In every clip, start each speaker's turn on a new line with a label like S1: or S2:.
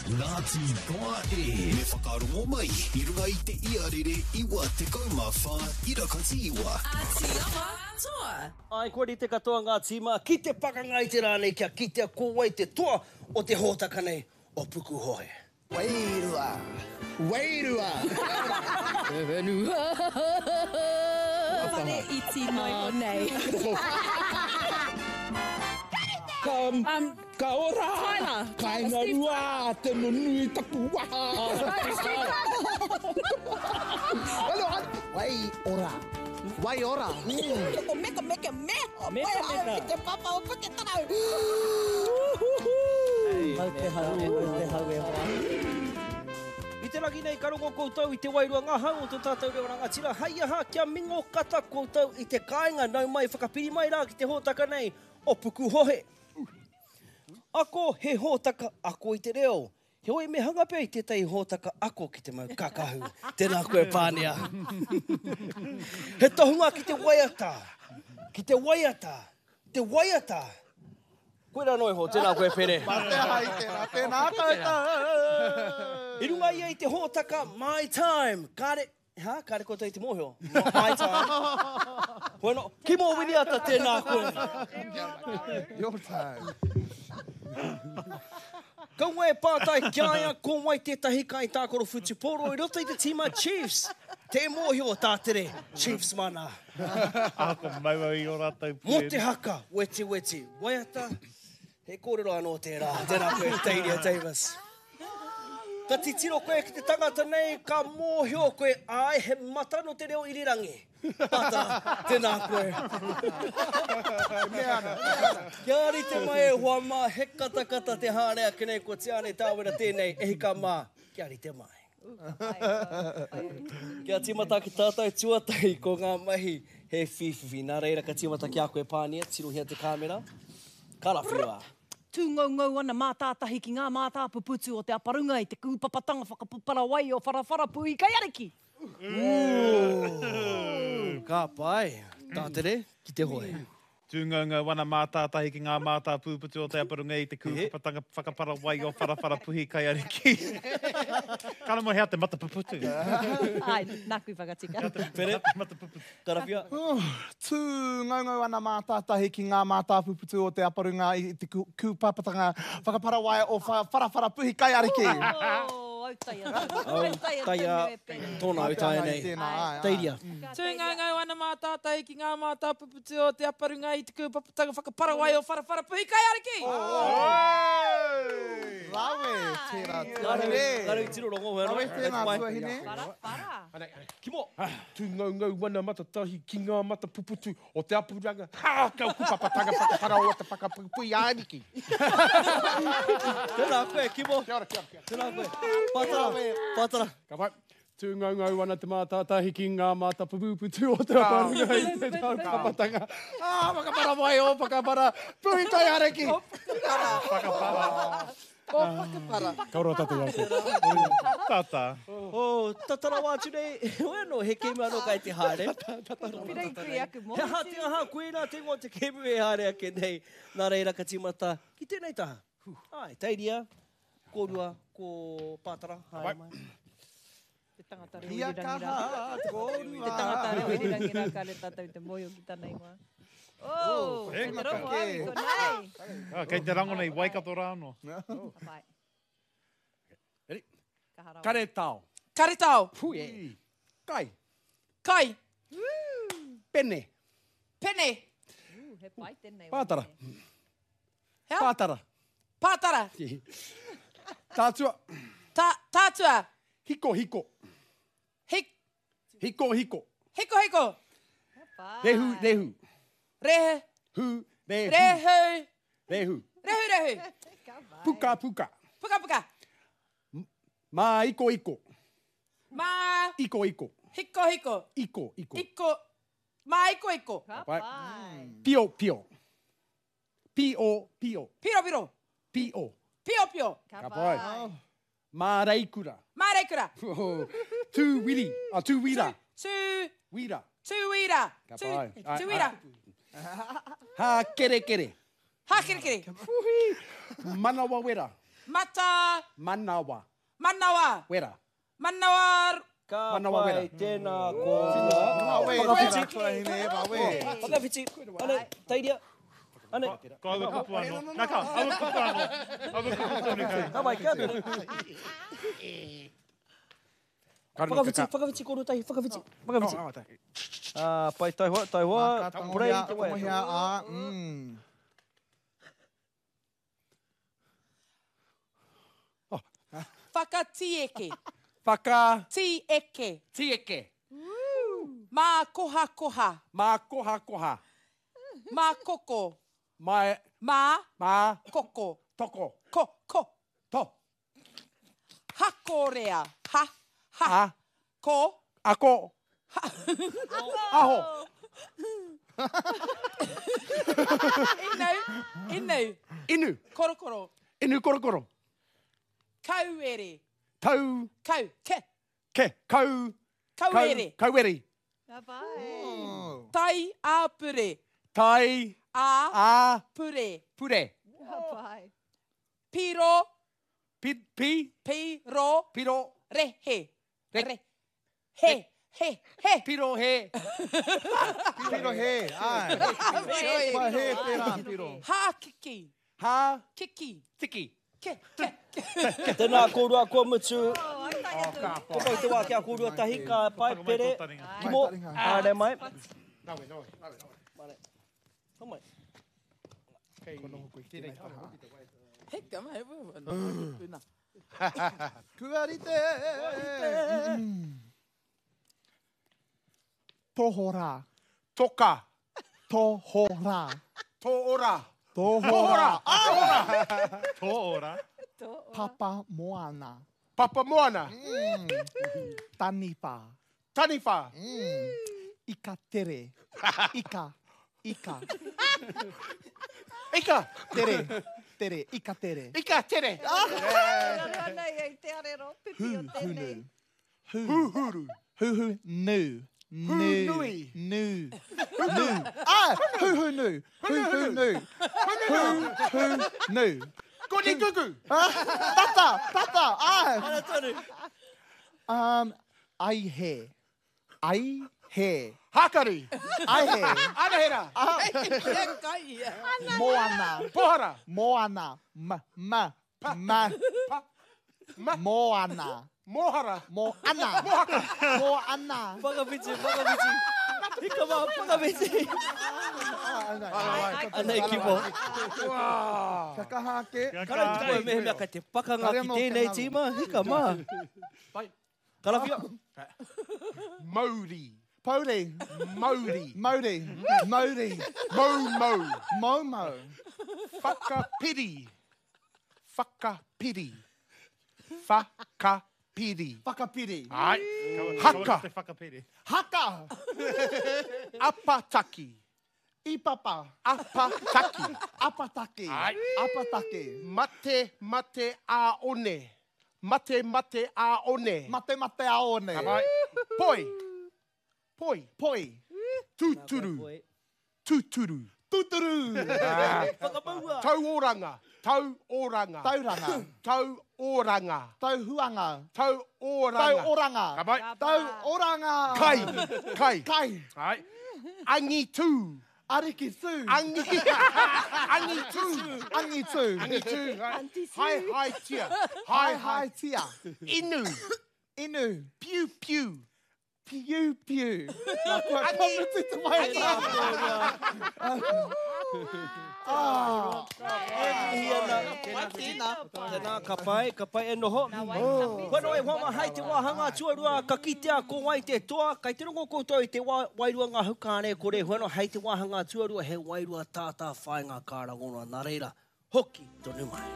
S1: Ngāti toa me whakarongo mai, I runga I te iarere, iwa te kaumawha, irakati iwa.
S2: Ātioha toa.
S3: Ai, kori te katoa ngā tīma, ki te pakanga I te rānei kia ki te kōwai te toa o te hōtaka nei o Puku Hohe.
S4: Wairua. Wairua.
S2: Whenua. Whare iti mai nei.
S4: Ka ora.
S2: Tyler.
S4: Kainga rua, te nunui tapu waha. Wai ora. Wai ora.
S2: O meka meka me.
S3: Meka meka.
S2: Te papa o puke tarau.
S3: Hau te hau e hoa. I te raki nei karongo koutou I te wairua ngā hau o tō tātou reo rangatira. Hai aha kia mingo kata koutou I te kāinga nau mai whakapiri mai rā ki te hōtaka nei o Puku Hohe. Ako he hōtaka ako I te reo. He oi me hanga pia I tētai hōtaka ako ki te mau kakahu. Tēnā koe pānea. He tohunga ki te waiata. Ki te waiata. Te waiata. Koe rā noi ho, tēnā koe pere.
S4: Tēnā tauta.
S3: I runga ia I te hōtaka My Time. Kāre, kāre koutou I te mōhio. My Time. Bueno, ki mō wini ata tēnā koe.
S4: Your time.
S3: Ka wai pātai kia aia ko mai tētahi kai tākoro Futuporo I roto I te tīma Chiefs. Te mōhio tātere, Chiefs mana.
S5: Ako maua I o rātou
S3: Mo te haka, weti weti. Waiata, he kōrero anō tērā. Tēnā koe, Teiria Davis. Ka titiro koe ki te tangata nei, ka mōhio koe, ai he mata no te reo irirangi. Pata, tēnā koe. Kia ari te mai e hoa mā, he katakata te hārea ki nei ko te ane tāwera tēnei, ehi ka mā, kia ari te mai. Kia timata ki tātai tuatai ko ngā mahi, he whiwhiwi. Nā reira ka timata ki a koe pānia, tiro hia te kāmera. Karawhiua.
S2: Tūngau ana mātātahi ki ngā mātāpuputu o te aparunga I te kūpapatanga whakapaparawai o wharawharapu I Kaiariki.
S3: Ka pai. Tātere, ki te hoe.
S5: Tūngaunga wana mātātahi ki ngā mātāpuputu o te aparunga I te kūpapatanga whakaparawai o wharawharapuhi Kaiariki. Kāna mo hea te matapuputu.
S2: Ai, nā kui whakatika.
S3: Pere, karawhia.
S4: Tū ngaungau ana mātātahi ki ngā mātāpuputu o te aparunga I te kūpapatanga whakaparawai o wharawharapuhi Kaiariki.
S2: Autaia.
S3: Taia, tōna autaia nei. Teiria.
S6: Tūngau ana mātātai ki ngā mātāpuputu o te aparunga I te kūpapatanga whakaparawai o wharawharapuhi Kaiariki.
S4: Rawe, tērā
S3: Karu tiro rongo hea.
S4: Rawe, tēnā tuahine.
S2: Para.
S3: Kimo.
S7: Tūngau wana matatahi ki ngā matapuputu o te apuranga. Ha! Kau kupapatanga whakaparau o te whakapupui āniki.
S3: Tēnā koe, Kimo.
S7: Kia ora, kia ora.
S3: Tēnā koe. Pātara.
S7: Ka whai. Tūngau wana te mātātahi ki ngā mātapuputu o te aparunga I te kūpapatanga. Whakaparawai o whakapara puhi Kaiariki. Ka ora tātou wako.
S5: Tata.
S3: Tatara wātu nei, oe no he kēmu anō kai te haere.
S2: Pirei kui aku mo.
S3: He hati aha, koe nā te ngō te kēmu e haere ake nei. Nā reira ka timata, ki tēnei taha. Ai, Teiria, kōrua, ko Pātara. Hai mai.
S2: Te tangata reo
S4: Ia
S2: irirangira.
S4: kaha, kōrua.
S2: Te tangata reo irirangira ka re tātou te moio ki tāna ingoa. Oh,
S5: e
S2: te rongo
S4: ke.
S2: au ko nei.
S5: Kei te rango nei waikato rāno.
S2: Vai.
S7: Ready?
S2: Ka harawa.
S7: Kare tau.
S6: Karitau.
S7: Pui. Kai.
S6: Kai.
S7: Pene.
S6: Pene.
S2: He pai tēnei.
S7: Pātara.
S6: Hea?
S7: Pātara.
S6: Pātara.
S7: Tātua.
S6: Tātua.
S7: Hiko. Hiko.
S6: Hiko.
S7: Rehu.
S6: Rehe.
S7: Hu.
S6: Rehu.
S7: Rehu. Puka.
S6: Puka.
S7: Mā iko.
S6: Mā.
S7: Iko.
S6: Hiko.
S7: Iko.
S6: Mā iko.
S2: Ka
S7: Vai.
S2: pai.
S7: Pio.
S6: Piro. Pio.
S2: Ka
S7: pai.
S2: pai.
S7: Mā reikura.
S6: Mā reikura.
S7: Tū wira. Wira.
S6: Tūwira.
S7: Ka pai.
S6: Tūwira.
S7: Ha kere.
S6: Ha kere.
S7: Manawa wera.
S6: Mata.
S7: Manawa.
S6: Manawa.
S7: Wera.
S6: Manawa.
S3: Ka
S7: Manawa
S3: pai
S7: wera.
S3: tēnā kōrua. Whakawhiti. Ane, tairia. Ane,
S5: Ko awe kupu anō. Nā ka, awe kupu anō. Awe kupu tonu kai.
S3: ka mai, kia tēnā. Whakawhiti kōrua tahi, whakawhiti. Pai tai hoa, purei te wai.
S6: Whakatieke.
S7: Tieke.
S6: Tieke. Mā koha koha.
S7: Mā koha koha.
S6: Mā koko.
S7: Mā
S6: Mā koko.
S7: toko.
S6: Ko.
S7: To.
S6: Hakorea. Ha.
S7: Ha.
S6: Ko.
S7: Ako. Aho. Inu.
S6: Korokoro.
S7: Inu korokoro.
S6: Kauere.
S7: Tau.
S6: Kau.
S7: Ke. Kau.
S6: Kauere.
S7: Kaueri.
S6: Tai apure.
S7: Tai. A.
S6: Pure.
S7: Pure.
S6: Piro.
S7: Piro.
S6: Piro. Rehe.
S7: Re.
S6: He.
S7: Piro he.
S4: Piro he, ai. Pa he pera, piro.
S6: Ha kiki.
S7: Ha.
S6: Kiki.
S7: Tiki.
S6: Ke.
S3: Tēnā kōrua kua mutu. Ko pau te wā kia kōrua tahi, ka pai pere. Kimo. Āre mai. Tomai.
S6: Heka mai. Puna.
S4: Kuarite. Tohora.
S7: Toka.
S4: Tohora.
S7: Toora.
S4: Tohora.
S5: Tō ora.
S4: Papa Moana.
S7: Papa Moana.
S4: Tanipa.
S7: Taniwha.
S4: Ika tere. Ika.
S7: Ika.
S4: Tere. Ika tere.
S7: Ika tere.
S4: Hunu.
S7: Huru.
S4: Huhu nu.
S7: Nui.
S4: Nu. Ah, huhu nu. Huhu nu. Huhu nu.
S7: Koni kuku.
S4: Tata. Ah. Aihe.
S7: Hakari.
S4: Aihe.
S7: Anahera.
S4: Moana.
S7: Pohara.
S4: Moana. Moana.
S7: Mohara.
S4: Moana.
S3: Whakawhiti. Hika mā, whakawhiti. Anei kimo.
S4: Kakahake.
S3: Kara i tukoe mehe mea kai te pakanga ki tēnei tīma. Hika mā. Karawhia.
S7: Mauri.
S4: Pauri.
S7: Mauri.
S4: Momo.
S7: Whakapiri.
S4: Whakapiri.
S5: Ai.
S7: Haka.
S5: Te whakapere.
S4: Haka.
S7: Apataki.
S4: Ipapa.
S7: Apataki.
S4: Apataki.
S7: Ai.
S4: Apataki.
S7: Mate a one. Mate a one.
S4: Mate aone.
S7: Abai. Poi. Tuturu.
S4: Tuturu.
S7: Tauoranga.
S4: Tauhuanga.
S7: Abai.
S4: Tauoranga.
S7: Kai. Ai. Angitu.
S4: Arikisu.
S7: Angitu. Hai tia.
S4: Hai tia.
S7: Inu. Piu.
S4: Piu. Nā kua komiti te mai rā.
S3: Tēnā ka pai e noho. Whanau e whama hai te wāhanga tuarua ka kitea ko wai te toa. Kai te rongo koutou i te wairua ngā hukāne kore. Whanau hai te wāhanga tuarua he wairua tātā whainga kārangonua. Nā reira, hoki tonu mai.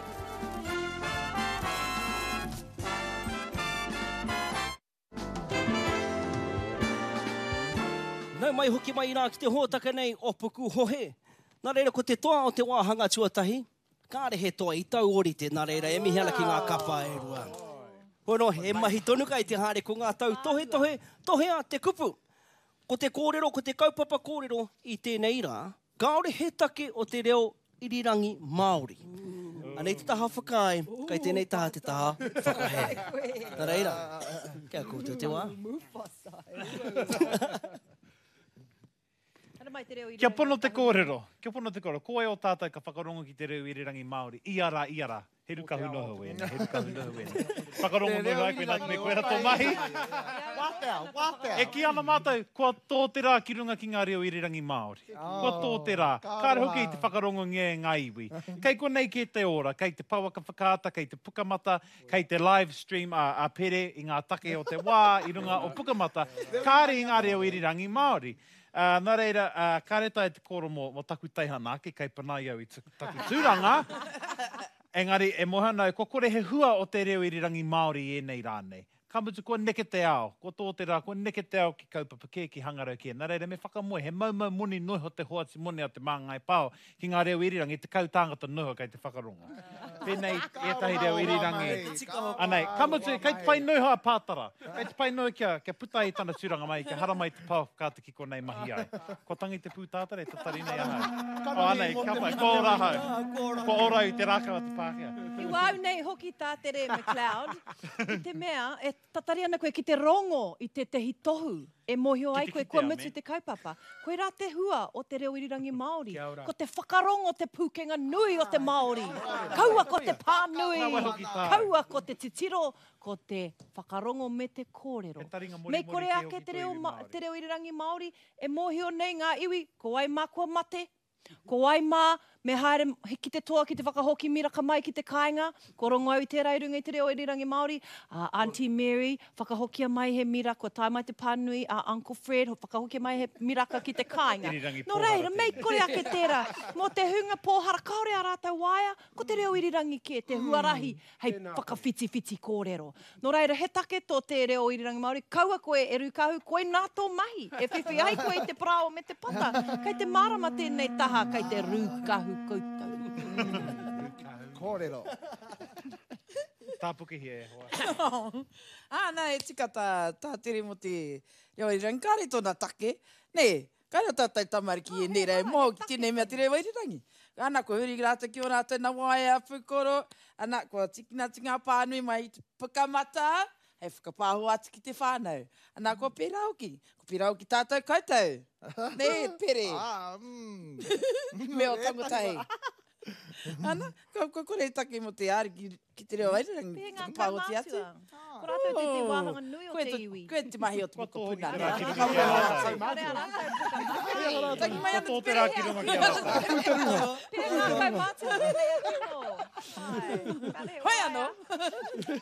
S3: Nau mai hoki mai rā ki te hōtaka nei o puku hohe. Nā reira, ko te toa o te wāhanga tuatahi, kāre he toa i tau orite, nā reira, e mihi ana ki ngā kapa e rua. Hono, he mahi tonu kai te haere ko ngā tau tohe a te kupu. Ko te kōrero, ko te kaupapa kōrero i tēnei rā, kāore he take o te reo irirangi Māori. Anei te taha whakai, kai tēnei taha te taha whakahere. Nā reira, kia koutou te wā.
S5: Kia pono te kōrero. Kia pono te kōrero. Ko e o tātou ka whakarongo ki te reo irirangi Māori. Iara, iara. He ruka hu noho wēne. He ruka hu noho wēne. Whakarongo noho ai koe nā me koe rato mahi.
S4: Wāpea, wāpea.
S5: E ki ana mātou, kua tō te rā ki runga ki ngā reo irirangi Māori. Kua tō te rā. Kāre hoki i te whakarongo ngē ngā iwi. Kei konei ki te ora, kei te pauaka whakaata, kei te pukamata, kei te live stream a pere i ngā take o te wā, i runga o pukamata. Kāre i ngā reo irirangi Māori. Nā reira, kāretai te koro mō taku teihana, ki kei panai au i taku tūranga. Engari, e mohana, ko kore he hua o te reo irirangi Māori e nei rānei. Kamutu, ko neke te ao, ko tō te rā, ko neke te ao ki kaupapa kē, ki hangarau kē. Nā reira, me whakamoe, he maumau moni noho te hoati moni a te māngai pāo, ki ngā reo irirangi, te kautangata noho kei te whakarongo. Pēnei, etahi reo irirangi. Anei, kamutu, kei te whai noho a pātara. Kei te whai noho kia putai i tana tūranga mai, kia hara mai te pāo whakata ki konei mahi ai. Ko tangi te pūtātara, e tatari nei ahau. O anei, kia pai, ko ora hau. Ko ora i te rākau a te Pākehā.
S2: I wau nei hoki tātere McLeod, i te mea, e tatari ana koe ki te rongo i te tehi tohu. E mohio ai koe kua mutu te kaupapa. Koe rā te hua o te reo irirangi Māori. Ko te whakarongo te pūkenga nui o te Māori. Kaua ko te pānui. Kaua ko te titiro. Ko te whakarongo me te kōrero. Me kore ake te reo irirangi Māori. E mohio nei ngā iwi. Ko ai mā kua mate. Ko ai mā, me haere ki te toa ki te whakahoki miraka mai ki te kāinga. Ko rongo au i tērā i runga i te reo irirangi Māori. Auntie Mary, whakahokia mai he miraka. Ko tai mai te pānui, Uncle Fred, whakahokia mai he miraka ki te kāinga. No reira, mei kore ake tērā. Mō te hunga pōhara kaore a rātou waia, ko te reo irirangi ke, te huarahi, hei whakawhiti kōrero. No reira, he take tō te reo irirangi Māori, kaua koe e rukahu, koe nā tō mahi. E whiwhi ai koe i te parao me te pata. Kei te marama tēnei taha, kei te rukahu koutou.
S4: Kōrero.
S5: Tāpuki hia e hoa.
S6: Nā, e tika tā tere mo te reo irirangi. Kāre tōna take. Nē, kāre tātai tamariki e nei rei mō ki tēnei mea te reo irirangi. Ana ko huri rāta ki o rātou na waia pukoro. Ana ko tikina ngā pānui mai te pukamata. Hei whakapāho atu ki te whānau. Ana ko pērauki. Ko pērauki tātou koutou. Nē, pere. Me o tangotai. Ana, ko kore take mo te ari ki te reo irirangi. Pāho te atu.
S2: Ko rātou te wāhanga nui o te iwi.
S6: Koe te mahi o te mokopuna.
S5: Taki mai ana te rā ki runga ki arata.
S2: Pēnā kai mātua, pēnei atu no.
S6: Hoi anō.